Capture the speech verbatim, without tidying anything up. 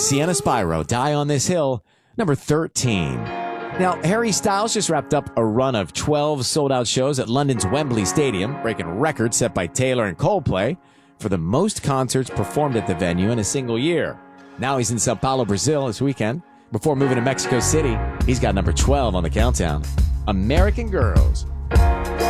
Sienna Spyro, Die on This Hill, number thirteen. Now, Harry Styles just wrapped up a run of twelve sold-out shows at London's Wembley Stadium, breaking records set by Taylor and Coldplay for the most concerts performed at the venue in a single year. Now he's in Sao Paulo, Brazil this weekend. Before moving to Mexico City, he's got number twelve on the countdown, American Girls.